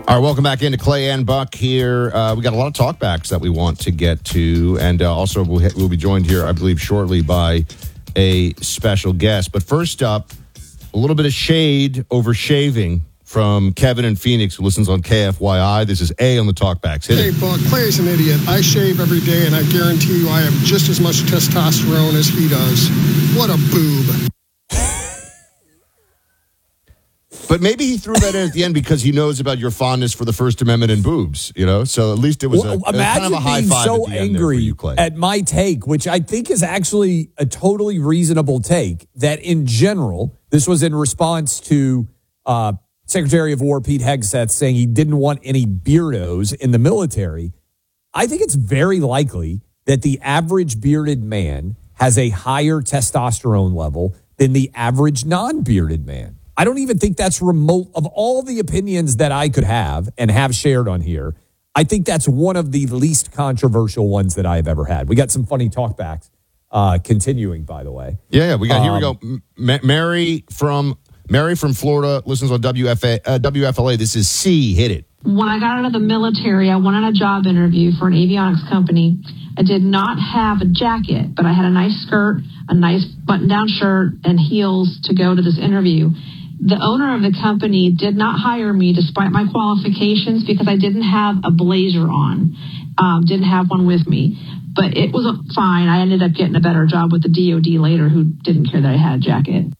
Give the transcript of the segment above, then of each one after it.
All right, welcome back into Clay and Buck here. We got a lot of talkbacks that we want to get to, and also we'll be joined here, I believe, shortly by a special guest. But first up, a little bit of shade over shaving from Kevin in Phoenix, who listens on KFYI. This is A on the talkbacks. Hey, Buck, Clay is an idiot. I shave every day, and I guarantee you I have just as much testosterone as he does. What a boob. But maybe he threw that in at the end because he knows about your fondness for the First Amendment and boobs, you know? So at least it was, kind of a high five so at the end angry there for you, Clay. at my take, which I think is actually a totally reasonable take, that in general, this was in response to Secretary of War Pete Hegseth saying he didn't want any beardos in the military. I think it's very likely that the average bearded man has a higher testosterone level than the average non-bearded man. I don't even think that's remote. Of all the opinions that I could have and have shared on here, I think that's one of the least controversial ones that I have ever had. We got some funny talkbacks continuing, by the way. Yeah, we got, here we go. Mary from Florida listens on WFLA. This is C. Hit it. When I got out of the military, I went on a job interview for an avionics company. I did not have a jacket, but I had a nice skirt, a nice button-down shirt, and heels to go to this interview. The owner of the company did not hire me despite my qualifications because I didn't have a blazer on, didn't have one with me. But it was fine. I ended up getting a better job with the DOD later, who didn't care that I had a jacket.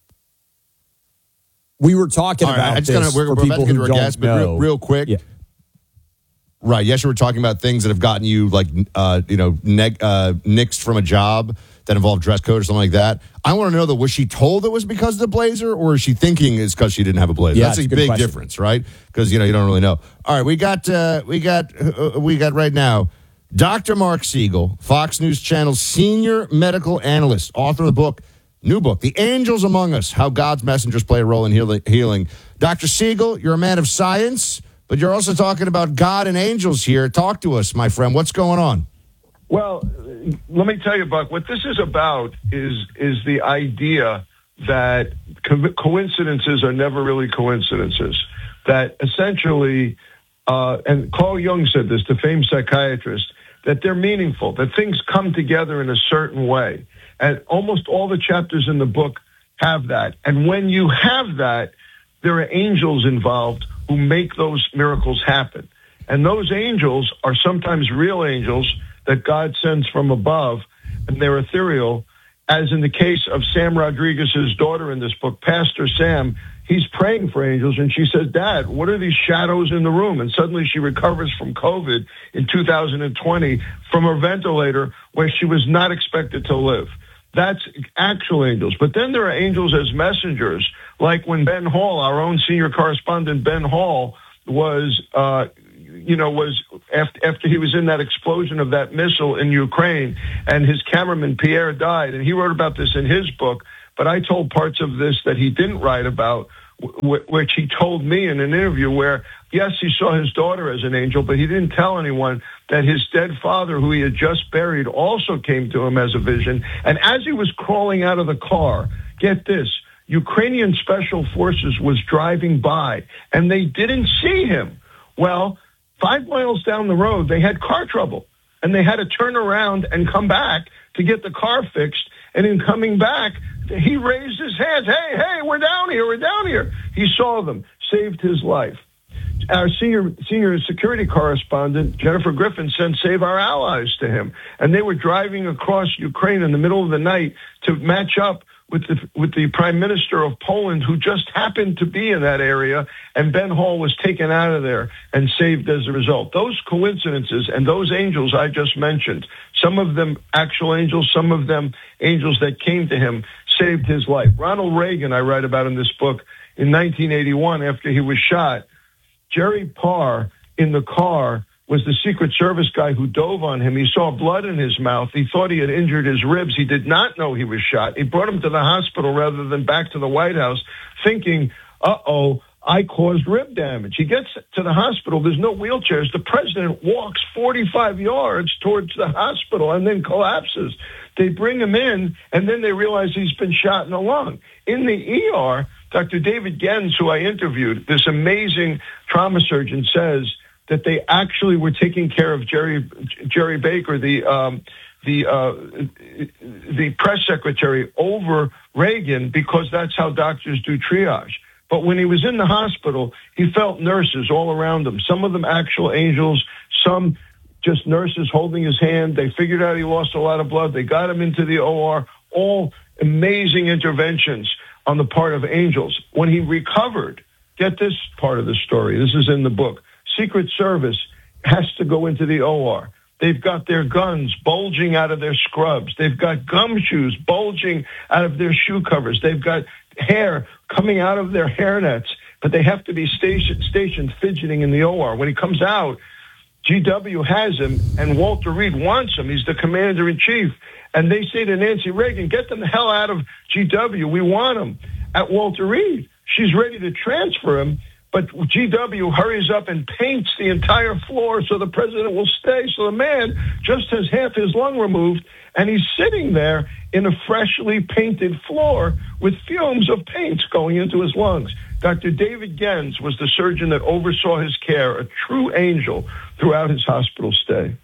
We were talking about this for people who don't know. Real quick. Yeah. Right. Yes, you were talking about things that have gotten you, like, nixed from a job that involved dress code or something like that. I want to know, though, was she told it was because of the blazer, or is she thinking it's because she didn't have a blazer? Yeah, that's a big difference, right? Because, you don't really know. All right, we got right now Dr. Mark Siegel, Fox News Channel's senior medical analyst, author of the book, new book, The Angels Among Us, How God's Messengers Play a Role in Healing. Dr. Siegel, you're a man of science, but you're also talking about God and angels here. Talk to us, my friend. What's going on? Well, let me tell you, Buck, what this is about is the idea that coincidences are never really coincidences. That essentially, and Carl Jung said this, the famed psychiatrist, that they're meaningful, that things come together in a certain way. And almost all the chapters in the book have that. And when you have that, there are angels involved who make those miracles happen. And those angels are sometimes real angels that God sends from above, and they're ethereal, as in the case of Sam Rodriguez's daughter in this book, Pastor Sam. He's praying for angels, and she says, Dad, what are these shadows in the room? And suddenly she recovers from COVID in 2020 from her ventilator where she was not expected to live. That's actual angels. But then there are angels as messengers, like when Ben Hall, our own senior correspondent Ben Hall, was after he was in that explosion of that missile in Ukraine, and his cameraman Pierre died, and he wrote about this in his book, but I told parts of this that he didn't write about, which he told me in an interview where, yes, he saw his daughter as an angel, but he didn't tell anyone that his dead father, who he had just buried, also came to him as a vision. And as he was crawling out of the car, get this, Ukrainian special forces was driving by, and they didn't see him. Well, 5 miles down the road, they had car trouble, and they had to turn around and come back to get the car fixed. And in coming back, he raised his hands. Hey, we're down here. He saw them, saved his life. Our senior security correspondent, Jennifer Griffin, sent Save Our Allies to him. And they were driving across Ukraine in the middle of the night to match up with the Prime Minister of Poland, who just happened to be in that area, and Ben Hall was taken out of there and saved as a result. Those coincidences and those angels I just mentioned, some of them actual angels, some of them angels that came to him, saved his life. Ronald Reagan, I write about in this book, in 1981, after he was shot, Jerry Parr in the car was the Secret Service guy who dove on him. He saw blood in his mouth. He thought he had injured his ribs. He did not know he was shot. He brought him to the hospital rather than back to the White House, thinking, I caused rib damage. He gets to the hospital. There's no wheelchairs. The president walks 45 yards towards the hospital and then collapses. They bring him in, and then they realize he's been shot in the lung. In the ER, Dr. David Gens, who I interviewed, this amazing trauma surgeon, says that they actually were taking care of Jerry Baker, the press secretary, over Reagan, because that's how doctors do triage. But when he was in the hospital, he felt nurses all around him, some of them actual angels, some just nurses holding his hand. They figured out he lost a lot of blood. They got him into the OR, all amazing interventions on the part of angels. When he recovered, get this part of the story. This is in the book. Secret Service has to go into the OR. They've got their guns bulging out of their scrubs. They've got gumshoes bulging out of their shoe covers. They've got hair coming out of their hairnets, but they have to be stationed fidgeting in the OR. When he comes out, GW has him, and Walter Reed wants him. He's the commander-in-chief. And they say to Nancy Reagan, get them the hell out of GW. We want him. At Walter Reed, she's ready to transfer him, but GW hurries up and paints the entire floor so the president will stay. So the man just has half his lung removed, and he's sitting there in a freshly painted floor with fumes of paint going into his lungs. Dr. David Gens was the surgeon that oversaw his care, a true angel throughout his hospital stay.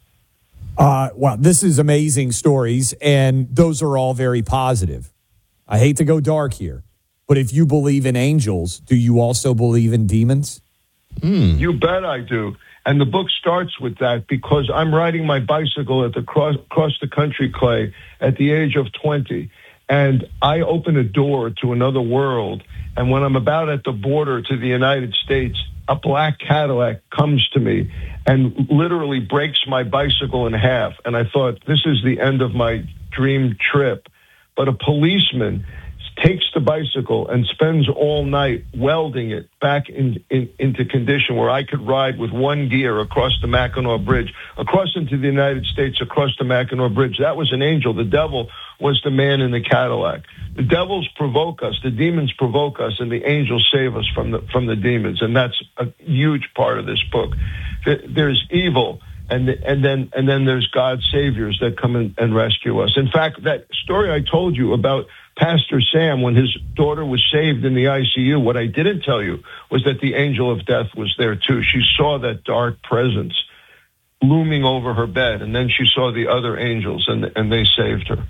Wow, this is amazing stories, and those are all very positive. I hate to go dark here, but if you believe in angels, do you also believe in demons? You bet I do. And the book starts with that because I'm riding my bicycle at the cross the country, Clay, at the age of 20. And I open a door to another world. And when I'm about at the border to the United States, a black Cadillac comes to me and literally breaks my bicycle in half. And I thought, this is the end of my dream trip. But a policeman takes the bicycle and spends all night welding it back into condition where I could ride with one gear across the Mackinac Bridge, across into the United States, across the Mackinac Bridge. That was an angel. The devil was the man in the Cadillac. The devils provoke us, the demons provoke us, and the angels save us from the demons. And that's a huge part of this book. There's evil, and then there's God's saviors that come in and rescue us. In fact, that story I told you about Pastor Sam, when his daughter was saved in the ICU, what I didn't tell you was that the angel of death was there too. She saw that dark presence looming over her bed, and then she saw the other angels, and they saved her.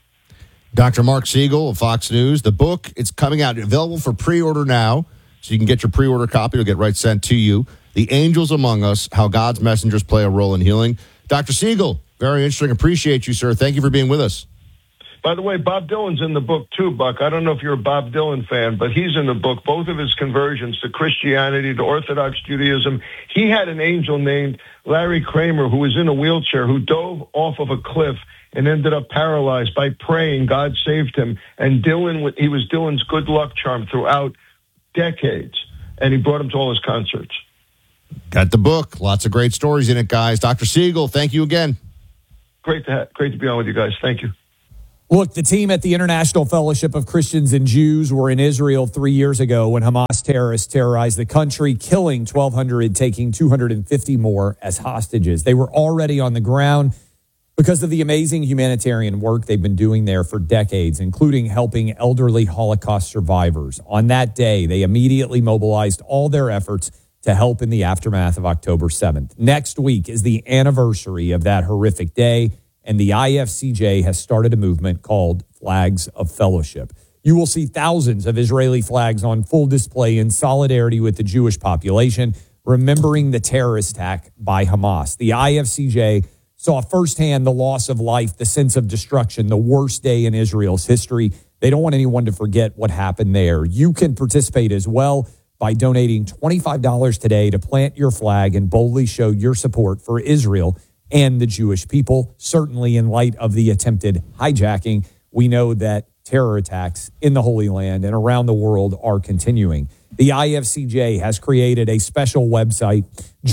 Dr. Mark Siegel of Fox News. The book, it's coming out, available for pre-order now, so you can get your pre-order copy. It'll get right sent to you. The Angels Among Us, How God's Messengers Play a Role in Healing. Dr. Siegel, very interesting. Appreciate you, sir. Thank you for being with us. By the way, Bob Dylan's in the book too, Buck. I don't know if you're a Bob Dylan fan, but he's in the book. Both of his conversions to Christianity, to Orthodox Judaism. He had an angel named Larry Kramer who was in a wheelchair who dove off of a cliff and ended up paralyzed. By praying, God saved him. And he was Dylan's good luck charm throughout decades. And he brought him to all his concerts. Got the book. Lots of great stories in it, guys. Dr. Siegel, thank you again. Great to be on with you guys. Thank you. Look, the team at the International Fellowship of Christians and Jews were in Israel 3 years ago when Hamas terrorists terrorized the country, killing 1,200, taking 250 more as hostages. They were already on the ground because of the amazing humanitarian work they've been doing there for decades, including helping elderly Holocaust survivors. On that day, they immediately mobilized all their efforts to help in the aftermath of October 7th. Next week is the anniversary of that horrific day, and the IFCJ has started a movement called Flags of Fellowship. You will see thousands of Israeli flags on full display in solidarity with the Jewish population, remembering the terrorist attack by Hamas. The IFCJ saw firsthand the loss of life, the sense of destruction, the worst day in Israel's history. They don't want anyone to forget what happened there. You can participate as well by donating $25 today to plant your flag and boldly show your support for Israel and the Jewish people. Certainly in light of the attempted hijacking, we know that terror attacks in the Holy Land and around the world are continuing. The IFCJ has created a special website,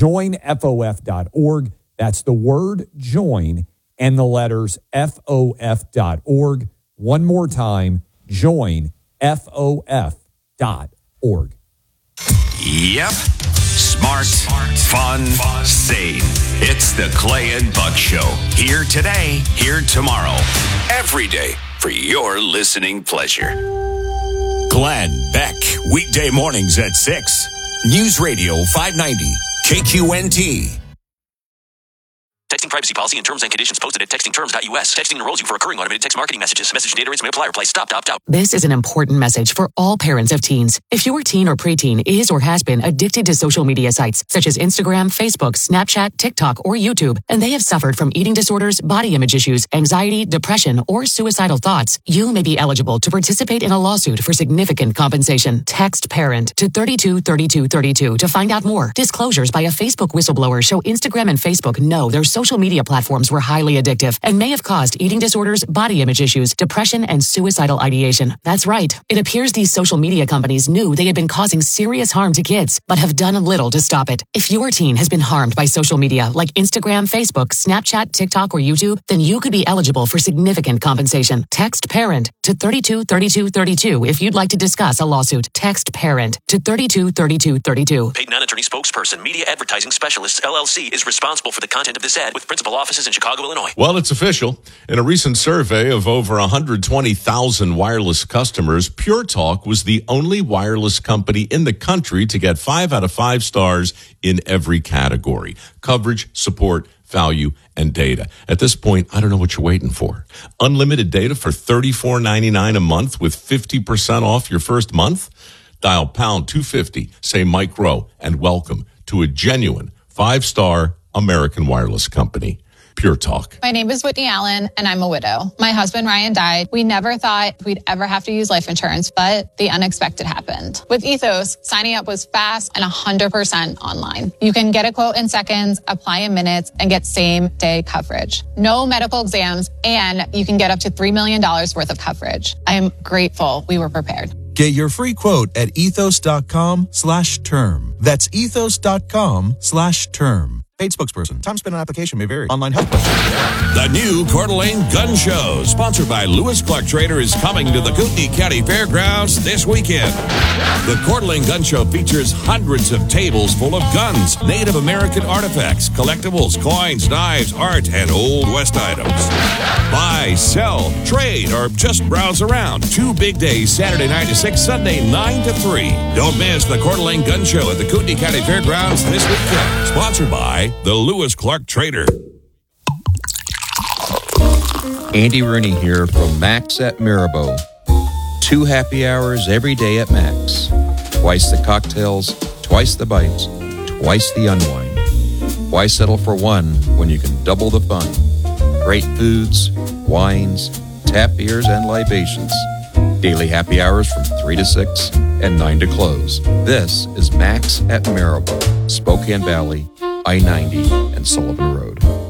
joinfof.org. That's the word join and the letters fof.org. One more time, joinfof.org. Yep. Smart, fun, sane. It's the Clay and Buck Show. Here today, here tomorrow. Every day for your listening pleasure. Glenn Beck, weekday mornings at 6. News Radio 590, KQNT. Texting privacy policy and terms and conditions posted at textingterms.us. Texting enrolls you for recurring automated text marketing messages. Message data rates may apply. Reply stop to opt out. This is an important message for all parents of teens. If your teen or preteen is or has been addicted to social media sites such as Instagram, Facebook, Snapchat, TikTok, or YouTube, and they have suffered from eating disorders, body image issues, anxiety, depression, or suicidal thoughts, you may be eligible to participate in a lawsuit for significant compensation. Text PARENT to 323232 to find out more. Disclosures by a Facebook whistleblower show Instagram and Facebook know their social media platforms were highly addictive and may have caused eating disorders, body image issues, depression, and suicidal ideation. That's right. It appears these social media companies knew they had been causing serious harm to kids, but have done little to stop it. If your teen has been harmed by social media like Instagram, Facebook, Snapchat, TikTok, or YouTube, then you could be eligible for significant compensation. Text PARENT to 323232 if you'd like to discuss a lawsuit. Text PARENT to 323232. Paid non-attorney spokesperson, Media Advertising Specialists, LLC, is responsible for the content of this ad with principal offices in Chicago, Illinois. Well, it's official. In a recent survey of over 120,000 wireless customers, Pure Talk was the only wireless company in the country to get 5 out of 5 stars in every category: coverage, support, value, and data. At this point, I don't know what you're waiting for. Unlimited data for $34.99 a month with 50% off your first month? Dial pound 250, say Mike Rowe, and welcome to a genuine 5-star American wireless company. Pure Talk. My name is Whitney Allen, and I'm a widow. My husband, Ryan, died. We never thought we'd ever have to use life insurance, but the unexpected happened. With Ethos, signing up was fast and 100% online. You can get a quote in seconds, apply in minutes, and get same-day coverage. No medical exams, and you can get up to $3 million worth of coverage. I am grateful we were prepared. Get your free quote at ethos.com/term. That's ethos.com/term. Paid spokesperson. Time spent on application may vary. Online health questions. The new Coeur d'Alene Gun Show, sponsored by Lewis Clark Trader, is coming to the Kootenai County Fairgrounds this weekend. The Coeur d'Alene Gun Show features hundreds of tables full of guns, Native American artifacts, collectibles, coins, knives, art, and Old West items. Buy, sell, trade, or just browse around. 2 big days, Saturday 9 to 6, Sunday 9 to 3. Don't miss the Coeur d'Alene Gun Show at the Kootenai County Fairgrounds this weekend. Sponsored by the Lewis Clark Trader. Andy Rooney here from Max at Mirabeau. 2 happy hours every day at Max. Twice the cocktails, twice the bites, twice the unwind. Why settle for one when you can double the fun? Great foods, wines, tap beers, and libations. Daily happy hours from 3 to 6 and 9 to close. This is Max at Mirabeau, Spokane Valley, I-90, and Sullivan Road.